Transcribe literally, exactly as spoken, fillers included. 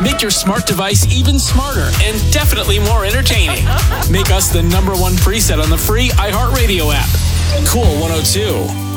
Make your smart device even smarter and definitely more entertaining. Make us the number one preset on the free iHeartRadio app. Cool one oh two.